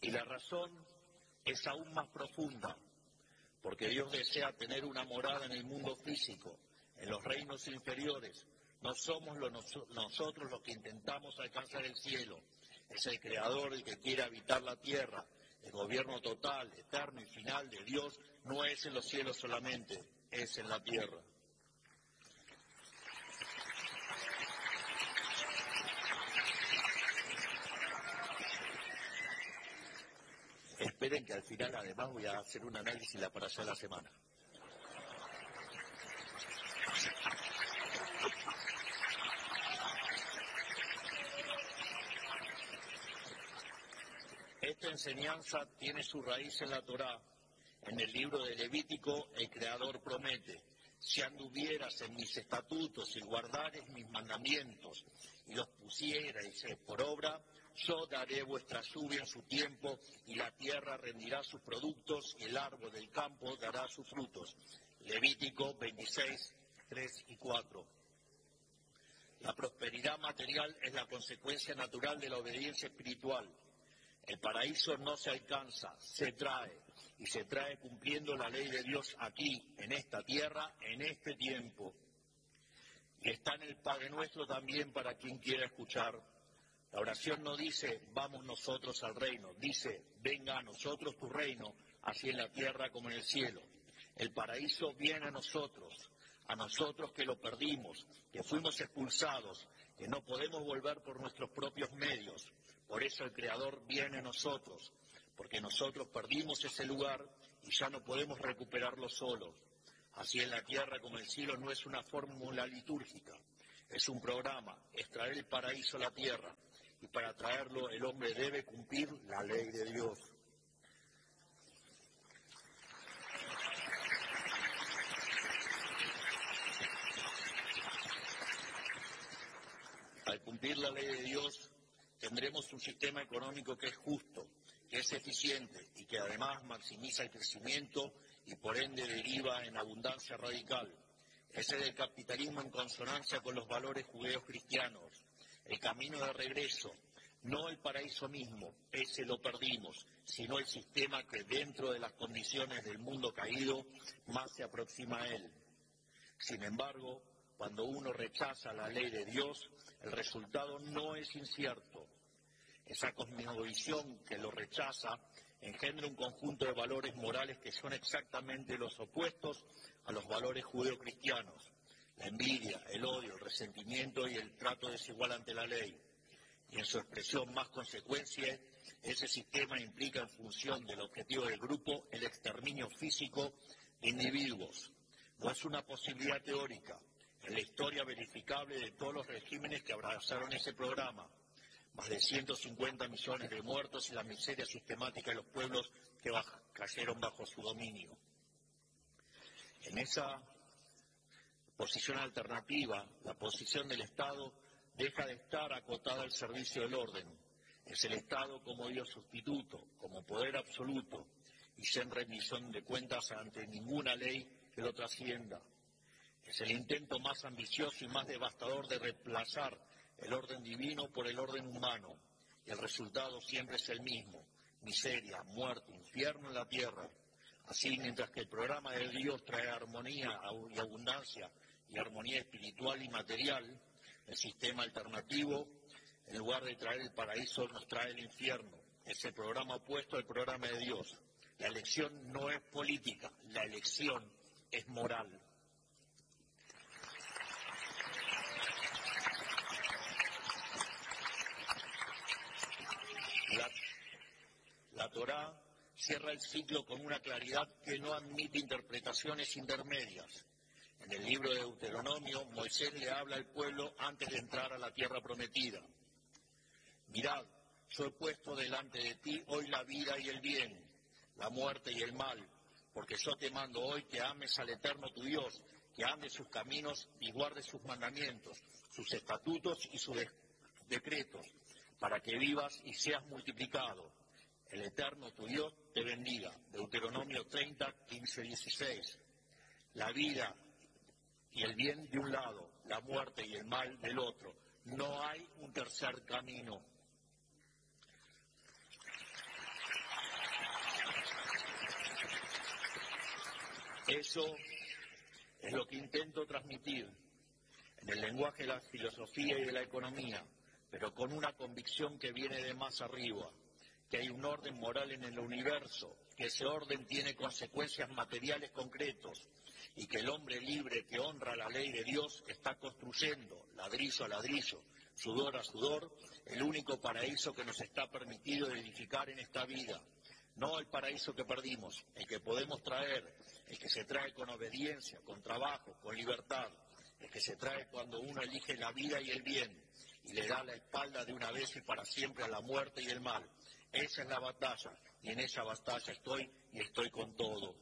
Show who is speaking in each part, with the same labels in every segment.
Speaker 1: Y la razón es aún más profunda, porque Dios desea tener una morada en el mundo físico, en los reinos inferiores. No somos nosotros los que intentamos alcanzar el cielo. Es el Creador el que quiere habitar la tierra. El gobierno total, eterno y final de Dios no es en los cielos solamente, es en la tierra. Esperen que al final además voy a hacer un análisis de la parashá de la semana. Esta enseñanza tiene su raíz en la Torá. En el libro de Levítico, el Creador promete: si anduvieras en mis estatutos y guardares mis mandamientos y los pusierais por obra, yo daré vuestra lluvia en su tiempo y la tierra rendirá sus productos y el árbol del campo dará sus frutos. Levítico 26, 3 y 4. La prosperidad material es la consecuencia natural de la obediencia espiritual. El paraíso no se alcanza, se trae, y se trae cumpliendo la ley de Dios aquí, en esta tierra, en este tiempo. Y está en el Padre Nuestro también para quien quiera escuchar. La oración no dice, vamos nosotros al reino, dice, venga a nosotros tu reino, así en la tierra como en el cielo. El paraíso viene a nosotros que lo perdimos, que fuimos expulsados, que no podemos volver por nuestros propios medios. Por eso el Creador viene a nosotros, porque nosotros perdimos ese lugar y ya no podemos recuperarlo solos. Así en la tierra como en el cielo no es una fórmula litúrgica, es un programa, es traer el paraíso a la tierra. Y para traerlo el hombre debe cumplir la ley de Dios. Al cumplir la ley de Dios, tendremos un sistema económico que es justo, que es eficiente y que además maximiza el crecimiento y por ende deriva en abundancia radical. Ese es el capitalismo en consonancia con los valores judeos cristianos. El camino de regreso, no el paraíso mismo, ese lo perdimos, sino el sistema que dentro de las condiciones del mundo caído más se aproxima a él. Sin embargo, cuando uno rechaza la ley de Dios, el resultado no es incierto. Esa cosmovisión que lo rechaza engendra un conjunto de valores morales que son exactamente los opuestos a los valores judeocristianos: la envidia, el odio, el resentimiento y el trato desigual ante la ley. Y en su expresión más consecuencia, ese sistema implica, en función del objetivo del grupo, el exterminio físico de individuos. No es una posibilidad teórica, es la historia verificable de todos los regímenes que abrazaron ese programa. Más de 150 millones de muertos y la miseria sistemática de los pueblos que cayeron bajo su dominio. En esa posición alternativa, la posición del Estado deja de estar acotada al servicio del orden. Es el Estado como Dios sustituto, como poder absoluto, y sin rendición de cuentas ante ninguna ley que lo trascienda. Es el intento más ambicioso y más devastador de reemplazar el orden divino por el orden humano, y el resultado siempre es el mismo: miseria, muerte, infierno en la tierra. Así, mientras que el programa de Dios trae armonía y abundancia y armonía espiritual y material, el sistema alternativo, en lugar de traer el paraíso, nos trae el infierno. Es el programa opuesto al programa de Dios. La elección no es política, la elección es moral. La Torá cierra el ciclo con una claridad que no admite interpretaciones intermedias. En el libro de Deuteronomio, Moisés le habla al pueblo antes de entrar a la tierra prometida. Mirad, yo he puesto delante de ti hoy la vida y el bien, la muerte y el mal, porque yo te mando hoy que ames al Eterno tu Dios, que ames sus caminos y guardes sus mandamientos, sus estatutos y sus decretos, para que vivas y seas multiplicado. El Eterno tu Dios te bendiga. Deuteronomio 30, 15, 16. La vida y el bien de un lado, la muerte y el mal del otro. No hay un tercer camino. Eso es lo que intento transmitir en el lenguaje de la filosofía y de la economía, pero con una convicción que viene de más arriba, que hay un orden moral en el universo, que ese orden tiene consecuencias materiales concretos y que el hombre libre que honra la ley de Dios está construyendo, ladrillo a ladrillo, sudor a sudor, el único paraíso que nos está permitido edificar en esta vida. No el paraíso que perdimos, el que podemos traer, el que se trae con obediencia, con trabajo, con libertad, el que se trae cuando uno elige la vida y el bien y le da la espalda de una vez y para siempre a la muerte y el mal. Esa es la batalla, y en esa batalla estoy y estoy con todo.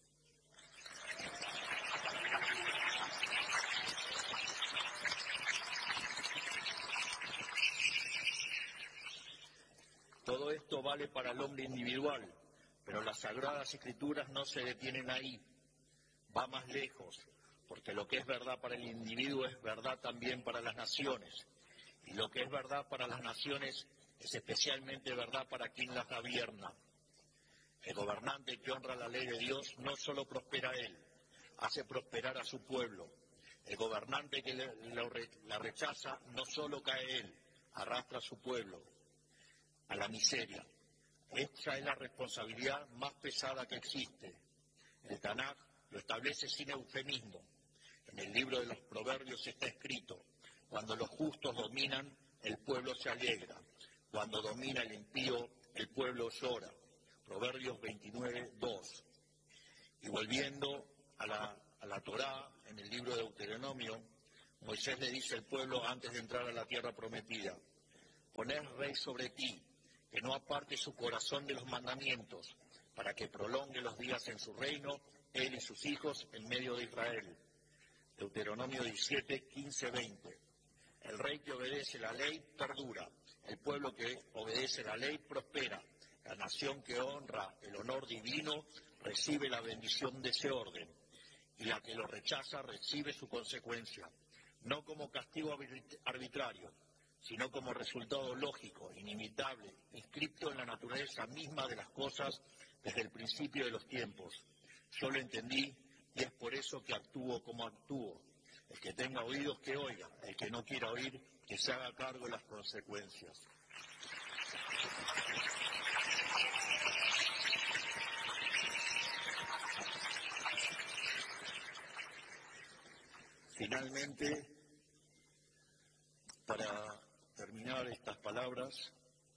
Speaker 1: Todo esto vale para el hombre individual, pero las Sagradas Escrituras no se detienen ahí, va más lejos, porque lo que es verdad para el individuo es verdad también para las naciones, y lo que es verdad para las naciones es especialmente verdad para quien las gobierna. El gobernante que honra la ley de Dios no solo prospera a él, hace prosperar a su pueblo. El gobernante que la rechaza no solo cae él, arrastra a su pueblo a la miseria. Esa es la responsabilidad más pesada que existe. El Tanaj lo establece sin eufemismo. En el libro de los Proverbios está escrito: cuando los justos dominan, el pueblo se alegra. Cuando domina el impío, el pueblo llora. Proverbios 29:2. Y volviendo a la Torá, en el libro de Deuteronomio, Moisés le dice al pueblo antes de entrar a la tierra prometida: poned rey sobre ti, que no aparte su corazón de los mandamientos, para que prolongue los días en su reino, él y sus hijos en medio de Israel. Deuteronomio 17, 15, 20. El rey que obedece la ley perdura, el pueblo que obedece la ley prospera, la nación que honra el honor divino recibe la bendición de ese orden, y la que lo rechaza recibe su consecuencia, no como castigo arbitrario, sino como resultado lógico, inimitable, inscripto en la naturaleza misma de las cosas desde el principio de los tiempos. Yo lo entendí y es por eso que actúo como actúo. El que tenga oídos que oiga, el que no quiera oír que se haga cargo de las consecuencias. Finalmente, para terminar estas palabras,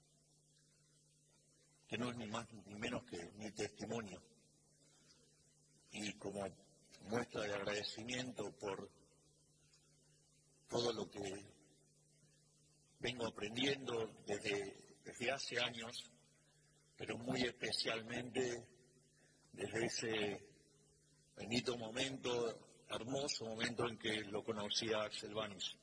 Speaker 1: que no es ni más ni menos que mi testimonio, y como muestra de agradecimiento por todo lo que vengo aprendiendo desde hace años, pero muy especialmente desde ese bendito momento, hermoso momento en que lo conocí a Axel Banis.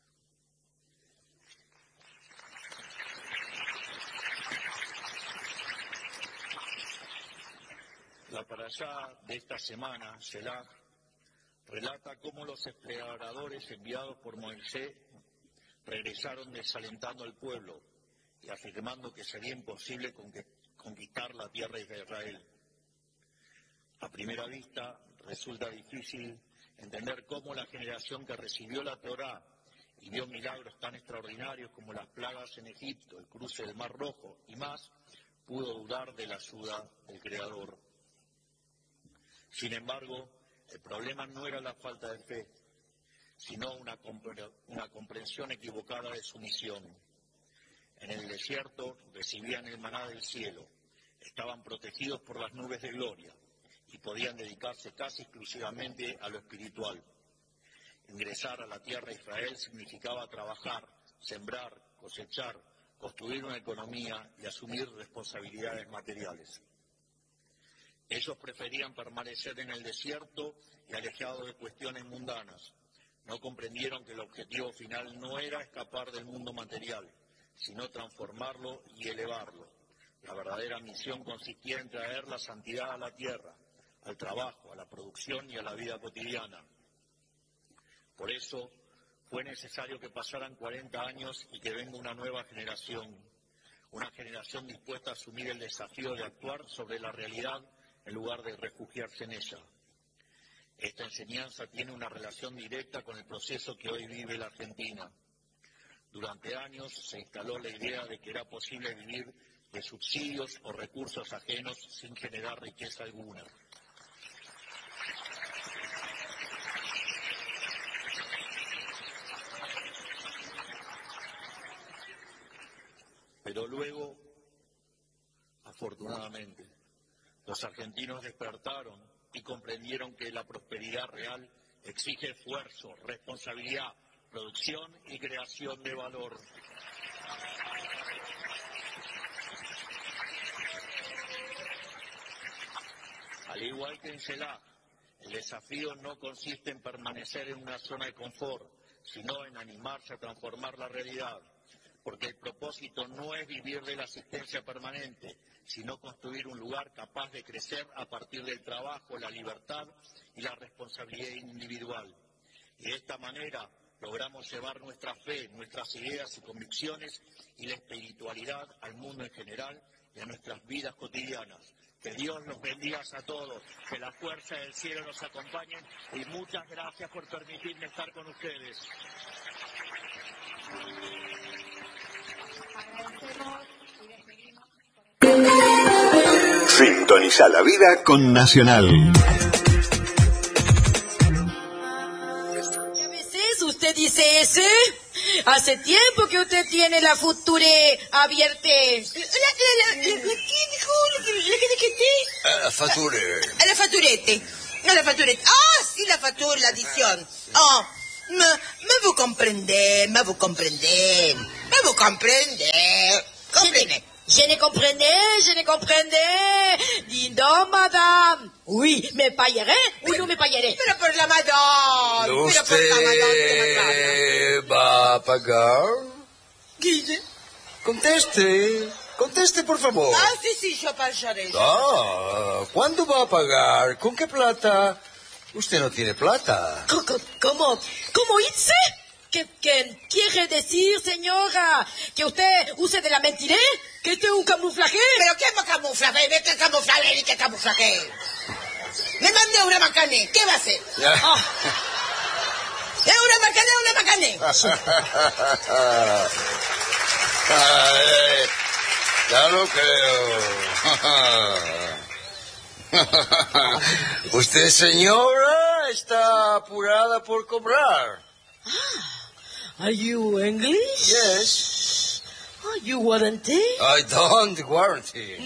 Speaker 1: La parashá de esta semana, Shelach, relata cómo los exploradores enviados por Moisés regresaron desalentando al pueblo y afirmando que sería imposible conquistar la tierra de Israel. A primera vista resulta difícil entender cómo la generación que recibió la Torá y vio milagros tan extraordinarios como las plagas en Egipto, el cruce del Mar Rojo y más, pudo dudar de la ayuda del Creador. Sin embargo, el problema no era la falta de fe, sino una comprensión equivocada de su misión. En el desierto recibían el maná del cielo, estaban protegidos por las nubes de gloria y podían dedicarse casi exclusivamente a lo espiritual. Ingresar a la tierra de Israel significaba trabajar, sembrar, cosechar, construir una economía y asumir responsabilidades materiales. Ellos preferían permanecer en el desierto y alejados de cuestiones mundanas. No comprendieron que el objetivo final no era escapar del mundo material, sino transformarlo y elevarlo. La verdadera misión consistía en traer la santidad a la tierra, al trabajo, a la producción y a la vida cotidiana. Por eso fue necesario que pasaran 40 años y que venga una nueva generación dispuesta a asumir el desafío de actuar sobre la realidad en lugar de refugiarse en ella. Esta enseñanza tiene una relación directa con el proceso que hoy vive la Argentina. Durante años se instaló la idea de que era posible vivir de subsidios o recursos ajenos sin generar riqueza alguna. Pero luego, afortunadamente, los argentinos despertaron y comprendieron que la prosperidad real exige esfuerzo, responsabilidad, producción y creación de valor. Al igual que en CELAC, el desafío no consiste en permanecer en una zona de confort, sino en animarse a transformar la realidad, porque el propósito no es vivir de la asistencia permanente, sino construir un lugar capaz de crecer a partir del trabajo, la libertad y la responsabilidad individual. Y de esta manera logramos llevar nuestra fe, nuestras ideas y convicciones y la espiritualidad al mundo en general y a nuestras vidas cotidianas. Que Dios los bendiga a todos, que la fuerza del cielo los acompañe y muchas gracias por permitirme estar con ustedes.
Speaker 2: Sintoniza la vida con Nacional.
Speaker 3: ¿Qué veces usted dice ese? Hace tiempo que usted tiene la future abierta. ¿Qué dijo?
Speaker 4: La fature.
Speaker 3: La faturete. No, la faturete. Ah, sí, la fature, la addition. Oh, me vous comprendez. Comprendez. Je ne comprendais. Dis donc, madame. Oui, me pagaré ou no me pagaré. Pero por la madame.
Speaker 4: ¿Usted va a pagar?
Speaker 3: Guille.
Speaker 4: Conteste, por favor.
Speaker 3: Ah, sí, yo pagaré.
Speaker 4: ¿Cuándo va a pagar? ¿Con qué plata? Usted no tiene plata.
Speaker 3: ¿Cómo dice? ¿Qué quiere decir, señora? ¿Que usted use de la mentira? ¿Que esto es un camuflaje? ¿Pero qué camuflaje? ¿Qué camuflaje? ¿Qué camuflaje? Me mandé una macane. ¿Qué va a hacer? ¿Es una macane?
Speaker 4: Ya lo creo. Usted, señora, está apurada por cobrar.
Speaker 3: Are you English?
Speaker 4: Yes.
Speaker 3: Are you warranty?
Speaker 4: I don't guarantee.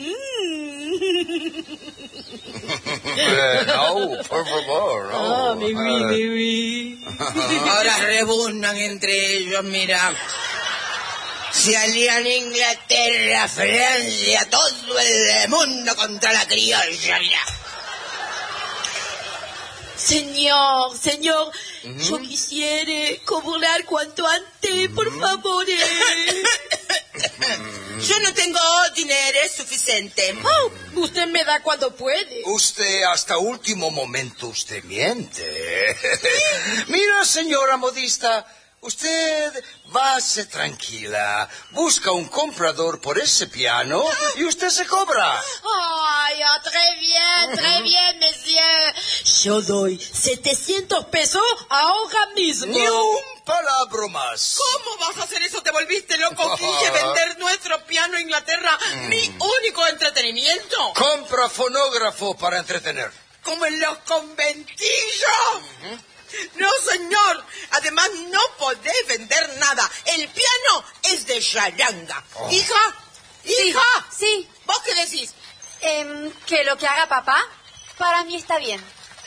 Speaker 4: No, por favor, no.
Speaker 3: Ah, oui. Ahora rebuznan entre ellos, mira. Se alían Inglaterra, Francia, todo el mundo contra la criolla, mira. Señor, yo quisiera cobrar cuanto antes, por favor. Yo no tengo dinero suficiente. Oh, usted me da cuando puede.
Speaker 4: Usted hasta último momento usted miente. Mira, señora modista, usted váse tranquila, busca un comprador por ese piano y usted se cobra.
Speaker 3: Ay, très bien, monsieur. Yo doy 700 pesos ahora mismo.
Speaker 4: Ni un palabra más.
Speaker 3: ¿Cómo vas a hacer eso? ¿Te volviste loco, Guille? ¿Vender nuestro piano a Inglaterra? ¿Mi único entretenimiento?
Speaker 4: Compra fonógrafo para entretener.
Speaker 3: ¿Como en los conventillos? No, señor. Además, no podés vender nada. El piano es de charanga. ¿Hija?
Speaker 5: Sí.
Speaker 3: ¿Vos qué decís?
Speaker 5: Que lo que haga papá, para mí está bien.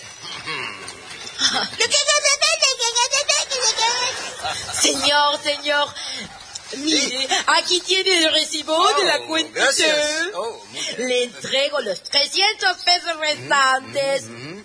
Speaker 3: Señor, mire, aquí tiene el recibo de la cuenta.
Speaker 4: Gracias.
Speaker 3: Le entrego los 300 pesos restantes.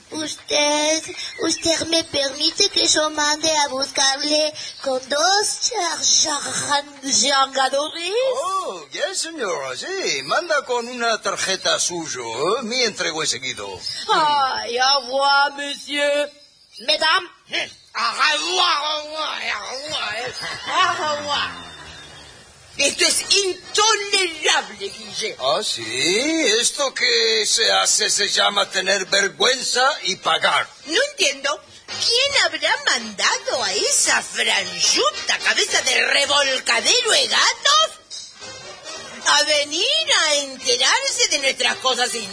Speaker 6: Usted me permite que yo mande a buscarle con 2
Speaker 3: chargadores.
Speaker 4: Oh, yes, señora, sí. Manda con una tarjeta suyo. Me entrego enseguida.
Speaker 3: Ay, au revoir, monsieur. Mesdames. Au revoir. Esto es intolerable, Guille.
Speaker 4: Ah, sí, esto que se hace se llama tener vergüenza y pagar.
Speaker 3: No entiendo. ¿Quién habrá mandado a esa franchuta cabeza de revolcadero de gatos a venir a enterarse de nuestras cosas